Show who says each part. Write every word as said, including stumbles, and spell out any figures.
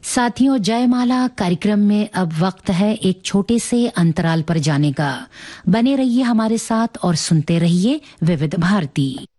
Speaker 1: साथियों, जयमाला कार्यक्रम में अब वक्त है एक छोटे से अंतराल पर जाने का। बने रहिए हमारे साथ और सुनते रहिए विविध भारती।